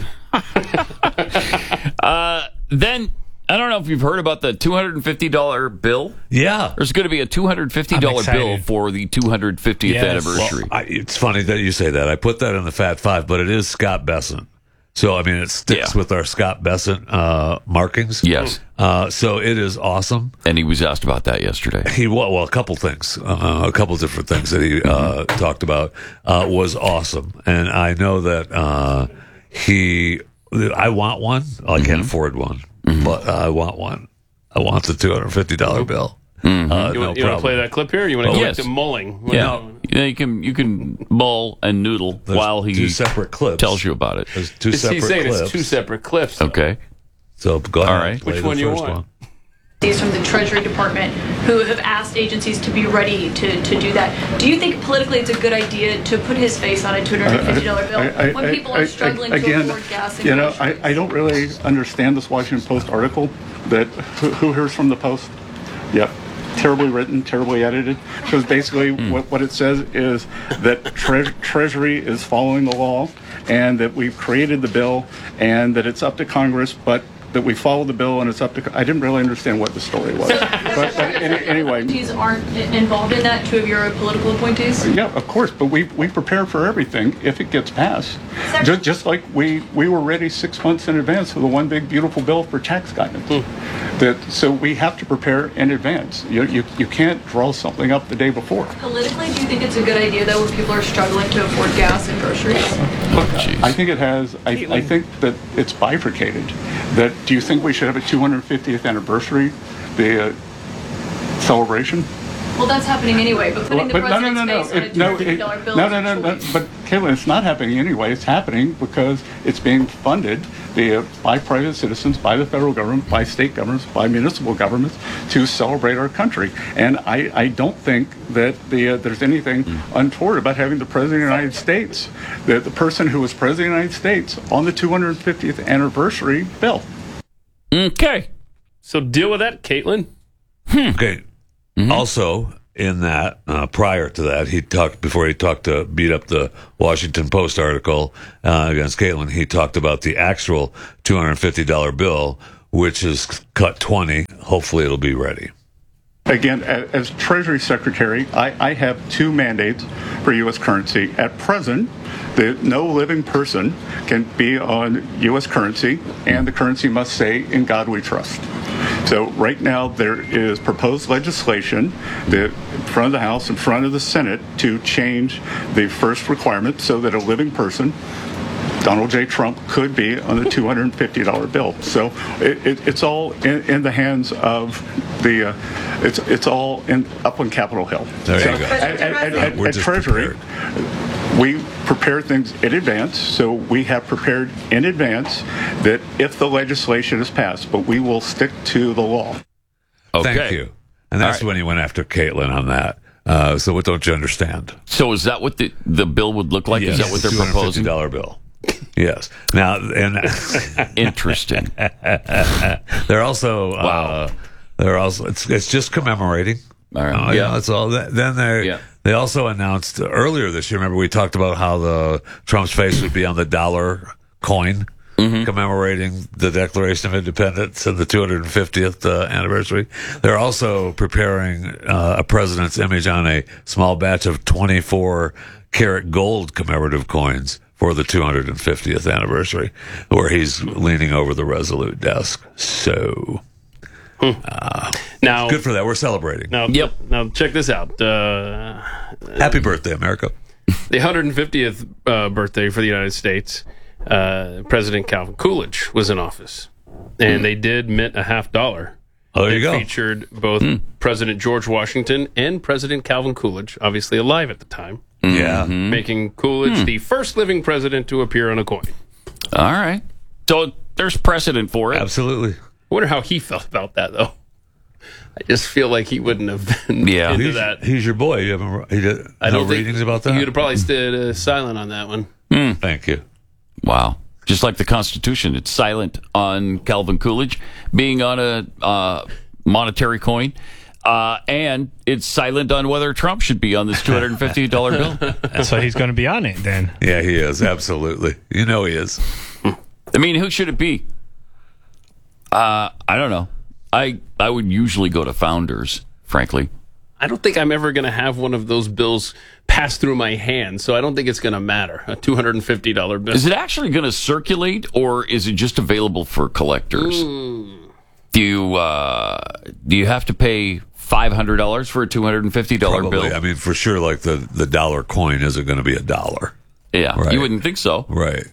Then, I don't know if you've heard about the $250 bill. Yeah. There's going to be a $250 bill for the 250th anniversary. Well, it's funny that you say that. I put that in the Fat Five, but it is Scott Bessent. So, I mean, it sticks with our Scott Bessent markings. Yes. So it is awesome. And he was asked about that yesterday. Well, a couple things, a couple different things that he talked about was awesome. And I know that I want one. I can't afford one, but I want one. I want the $250 bill. You want to play that clip here? Or you want to get to mulling? You can mull and noodle while he two separate clips. Tells you about it. There's two separate clips. It's two separate clips. Though. Okay. So go ahead. All right. Which one you want? From the Treasury Department who have asked agencies to be ready to do that. Do you think politically it's a good idea to put his face on a $250 bill when people are struggling to afford gas and groceries? I don't really understand this Washington Post article that who hears from the Post? Yep. Terribly written, terribly edited. Because basically what it says is that Treasury is following the law and that we've created the bill and that it's up to Congress, but that we follow the bill and it's up to... I didn't really understand what the story was. but anyway... Appointees aren't involved in that, two of your political appointees? Yeah, of course, but we prepare for everything if it gets passed. Just like we were ready 6 months in advance for the one big beautiful bill for tax guidance. So we have to prepare in advance. You can't draw something up the day before. Politically, do you think it's a good idea, though, when people are struggling to afford gas and groceries? I think it has... I think that it's bifurcated. Do you think we should have a 250th anniversary, the celebration? Well, that's happening anyway, but putting the president's face on a $250 bill No. But Caitlin, it's not happening anyway. It's happening because it's being funded by private citizens, by the federal government, by state governments, by municipal governments to celebrate our country. And I don't think that there's anything untoward about having the President of the United States, the person who was President of the United States, on the 250th anniversary bill. Okay. So deal with that, Caitlin. Okay. Also, in that, prior to that, before he talked to beat up the Washington Post article against Caitlin, he talked about the actual $250 bill, which is cut 20. Hopefully it'll be ready. Again, as Treasury Secretary, I have two mandates for U.S. currency. At present, no living person can be on U.S. currency, and the currency must say, "In God we trust." So right now there is proposed legislation in front of the House, in front of the Senate, to change the first requirement so that a living person, Donald J. Trump, could be on the $250 bill. So it's all in the hands of it's all up on Capitol Hill. There you go. At Treasury, we prepare things in advance, so we have prepared in advance that if the legislation is passed, but we will stick to the law. Okay. Thank you. And that's when he went after Caitlin on that. So what don't you understand? So is that what the bill would look like? Yes. Is that what they're proposing? $250 bill. Yes. Now, and interesting. They're also it's just commemorating. All right. Yeah, that's all. Then they also announced earlier this year. Remember, we talked about how the Trump's face would be on the dollar coin, commemorating the Declaration of Independence and the 250th anniversary. They're also preparing a president's image on a small batch of 24-karat gold commemorative coins for the 250th anniversary, where he's leaning over the Resolute desk. So, now good for that. We're celebrating. Now check this out. Happy birthday, America! The 150th birthday for the United States. President Calvin Coolidge was in office, and they did mint a $50. Oh, there you go. Featured both President George Washington and President Calvin Coolidge, obviously alive at the time. Yeah. Making Coolidge the first living president to appear on a coin. All right. So there's precedent for it. Absolutely. I wonder how he felt about that, though. I just feel like he wouldn't have been into that. He's your boy. You haven't no readings about that? He would have probably stayed silent on that one. Thank you. Wow. Just like the Constitution, it's silent on Calvin Coolidge being on a monetary coin. And it's silent on whether Trump should be on this $250 bill. So he's going to be on it then. Yeah, he is. Absolutely. You know he is. I mean, who should it be? I don't know. I would usually go to Founders, frankly. I don't think I'm ever going to have one of those bills pass through my hand, so I don't think it's going to matter. A $250 bill. Is it actually going to circulate, or is it just available for collectors? Do you have to pay $500 for a $250 Probably. bill? I mean, for sure, like the dollar coin isn't going to be $1. Yeah, right. You wouldn't think so. Right.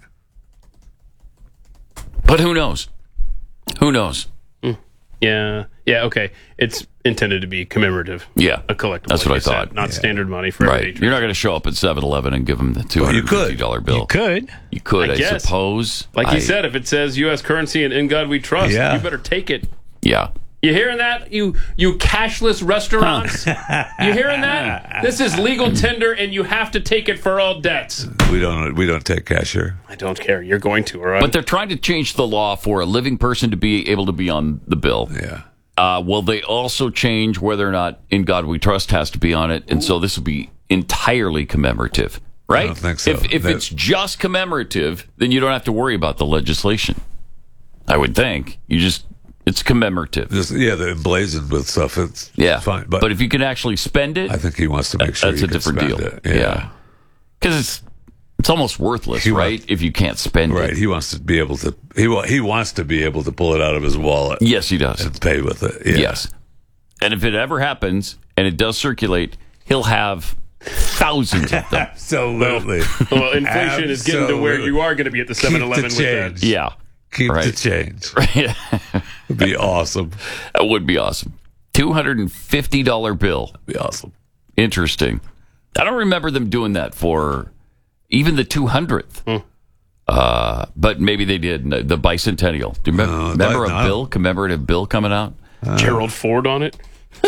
But who knows? Who knows? Yeah, okay. It's intended to be commemorative. Yeah. A collectible. That's what I thought. Not standard money for right. You're not going to show up at 7-Eleven and give them the $250 bill. You could. You could, I suppose. Like you said, if it says U.S. currency and In God We Trust, you better take it. Yeah. You hearing that, you cashless restaurants? You hearing that? This is legal tender, and you have to take it for all debts. We don't take cash here. I don't care. You're going to, all right? But they're trying to change the law for a living person to be able to be on the bill. Yeah. Will they also change whether or not In God We Trust has to be on it? And so this will be entirely commemorative, right? I don't think so. If it's just commemorative, then you don't have to worry about the legislation. I would think. It's commemorative. They're emblazoned with stuff. It's fine. But if you can actually spend it, I think he wants to make sure that's a different deal. It. Yeah. Because it's almost worthless, right? If you can't spend it. Right. He wants to be able to. He wants to be able to pull it out of his wallet. Yes, he does. And pay with it. Yeah. Yes. And if it ever happens and it does circulate, he'll have thousands of them. Absolutely. Well, inflation is getting to where you are going to be at the 7-Eleven with that. Yeah. Keep the change. It'd be awesome. That would be awesome. $250 $250 bill. That'd be awesome. Interesting. I don't remember them doing that for even the 200th. But maybe they did. The bicentennial. Do you remember a commemorative bill coming out? Gerald Ford on it?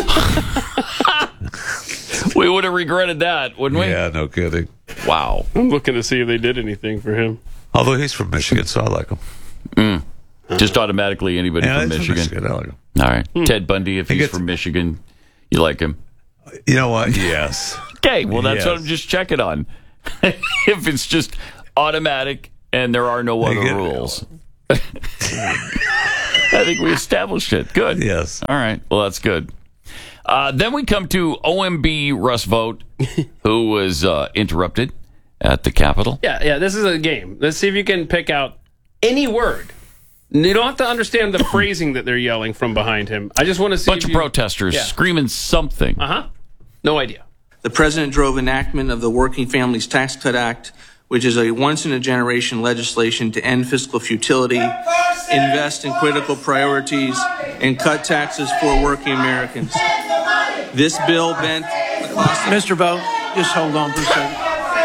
We would have regretted that, wouldn't we? Yeah, no kidding. Wow. I'm looking to see if they did anything for him. Although he's from Michigan, so I like him. Just automatically anybody from Michigan. I like him. All right. Ted Bundy, if he's from Michigan, you like him? You know what? Yes. Okay, well, that's what I'm just checking on. If it's just automatic and there are no other rules. I think we established it. Good. Yes. All right. Well, that's good. Then we come to OMB Russ Vought, who was interrupted at the Capitol. Yeah, this is a game. Let's see if you can pick out any word. You don't have to understand the phrasing that they're yelling from behind him. I just want to see bunch of protesters screaming something. No idea. The president drove enactment of the Working Families Tax Cut Act, which is a once-in-a-generation legislation to end fiscal futility, invest in critical priorities, and cut taxes for working Americans. This bill bent the cost of... Mr. Vought, just hold on for a second.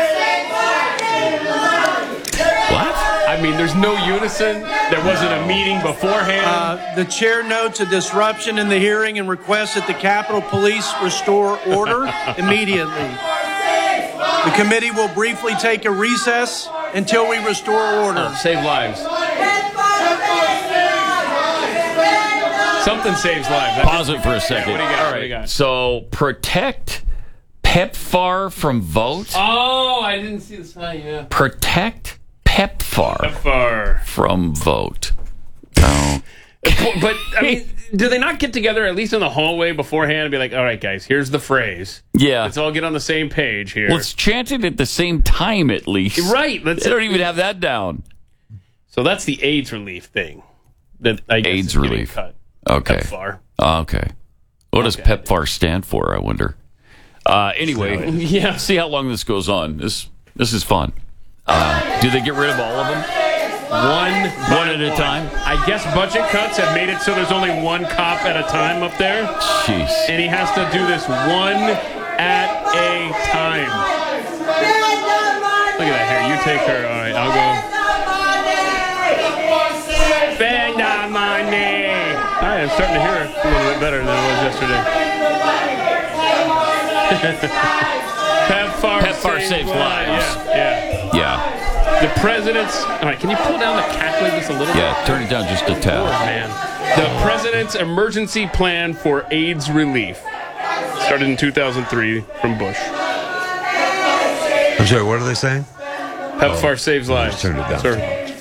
What? I mean, there's no unison. There wasn't a meeting beforehand. The chair notes a disruption in the hearing and requests that the Capitol Police restore order immediately. The committee will briefly take a recess until we restore order. Save lives. Something saves lives. Pause it for a second. What do you got? All right. So protect PEPFAR from vote. Oh, I didn't see the sign. Yeah. Protect PEPFAR from vote. Oh. But I mean, do they not get together at least in the hallway beforehand and be like, "All right, guys, here's the phrase. Yeah, let's all get on the same page here. Let's chant it at the same time, at least. Right? They don't even have that down. So that's the AIDS relief thing. That I guess AIDS relief. Cut. Okay. PEPFAR. Okay. What does PEPFAR stand for? I wonder. Anyway, yeah. See how long this goes on. This is fun. Do they get rid of all of them? One at a time? I guess budget cuts have made it so there's only one cop at a time up there. Jeez. And he has to do this one at a time. Look at that hair. You take her. All right, I'll go. Spend the money. I'm starting to hear it a little bit better than it was yesterday. PEPFAR saves lives. Yeah. The president's... All right, can you pull down the cackling just a little bit? Yeah, turn it down just a tad. Oh, man. The president's emergency plan for AIDS relief started in 2003 from Bush. I'm sorry, what are they saying? PEPFAR saves lives. Just turned it down. Sir.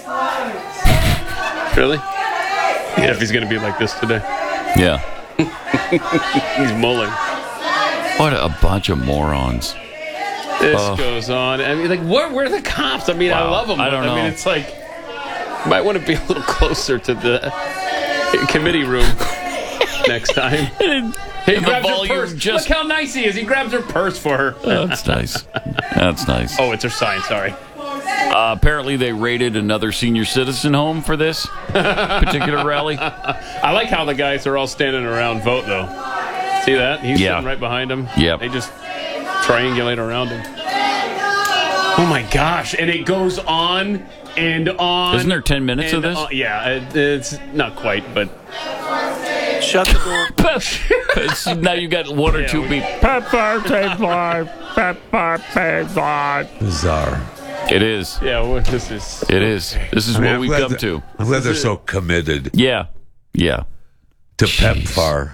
Really? Yeah, if he's going to be like this today. Yeah. He's mulling. What a bunch of morons. This goes on. I mean, like, where are the cops? I mean, I love them. I don't know. I mean, it's like, you might want to be a little closer to the committee room next time. He grabs her purse. Look how nice he is. He grabs her purse for her. That's nice. That's nice. Oh, it's her sign. Sorry. Apparently, they raided another senior citizen home for this particular rally. I like how the guys are all standing around Vote, though. See that? He's sitting right behind him. Yeah. They just triangulate around him. Oh my gosh! And it goes on and on. Isn't there 10 minutes of this? Yeah, it's not quite, but shut the door. Now you got one or two beats. PEPFAR saves lives. PEPFAR saves lives. Bizarre. It is. Yeah, well, this is. It is. This is what we've come to. I'm glad they're so committed. Yeah. Yeah. To PEPFAR.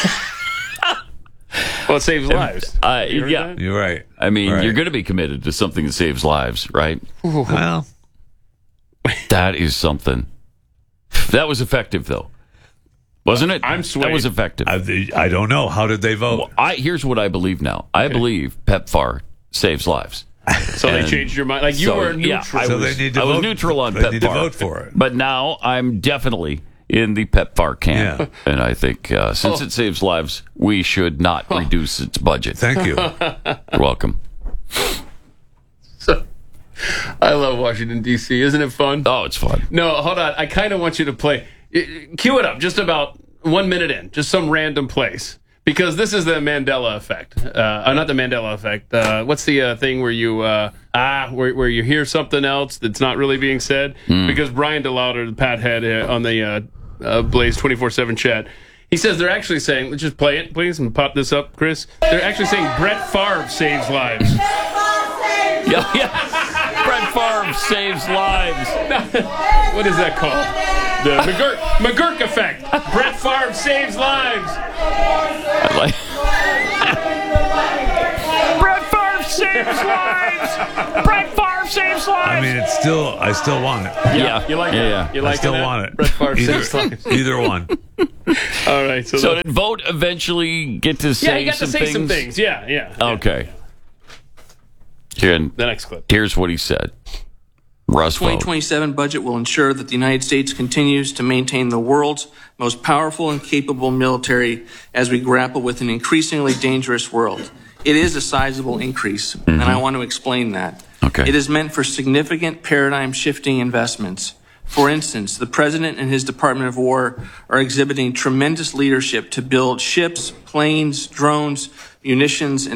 Well, it saves lives. Yeah. You're right. I mean, Right. you're going to be committed to something that saves lives, right? Well, that is something. That was effective, though. Wasn't it? I'm swayed. That was effective. I don't know. How did they vote? Well, here's what I believe now. I believe PEPFAR saves lives. So they changed your mind? Like, you were neutral. Yeah, I was neutral on PEPFAR. They need to vote for it. But now I'm definitely in the PEPFAR camp. Yeah. And I think since it saves lives, we should not reduce its budget. Thank you. You're welcome. So, I love Washington, D.C. Isn't it fun? Oh, it's fun. No, hold on. I kind of want you to play. Cue it up just about 1 minute in. Just some random place. Because this is the Mandela effect. Not the Mandela effect. What's the thing where you where you hear something else that's not really being said? Because Brian DeLauder, the Pat head on the Blaze 24/7 chat, he says they're actually saying, let's just play it, please, and pop this up, Chris. They're actually saying Brett Favre saves lives. Yeah. Brett Favre saves lives. What is that called? The McGurk effect. Brett Favre saves lives. Brett Favre saves lives. Brett Favre saves lives. I mean, I still want it. Yeah. You like it? Yeah. You like I still that? want it. Brett Favre saves lives. Either one. All right. So did Vogt eventually get to say some things? Yeah, he got to say some things. Yeah. Okay. Here, the next clip. Here's what he said. Russ Vogt. 2027 budget will ensure that the United States continues to maintain the world's most powerful and capable military as we grapple with an increasingly dangerous world. It is a sizable increase, and I want to explain that. Okay. It is meant for significant paradigm-shifting investments. For instance, the President and his Department of War are exhibiting tremendous leadership to build ships, planes, drones, munitions, and